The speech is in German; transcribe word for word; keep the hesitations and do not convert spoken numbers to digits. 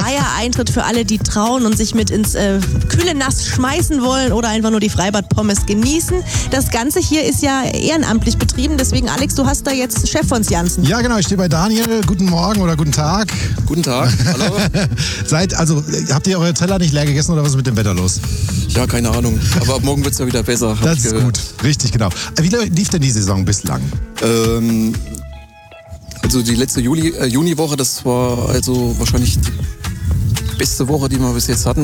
freier Eintritt für alle, die trauen und sich mit ins äh, kühle Nass schmeißen wollen oder einfach nur die Freibad-Pommes genießen. Das Ganze hier ist ja ehrenamtlich betrieben, deswegen Alex, du hast da jetzt Chef von Jansen. Ja genau, ich stehe bei Daniel. Guten Morgen oder guten Tag. Guten Tag, hallo. Seid, also, habt ihr eure Teller nicht leer gegessen oder was ist mit dem Wetter los? Ja, keine Ahnung, aber ab morgen wird es ja wieder besser. Das ist gut, richtig, genau. Wie lief denn die Saison bislang? Ähm, also die letzte Juli, äh, Juniwoche, das war also wahrscheinlich die beste Woche, die wir bis jetzt hatten.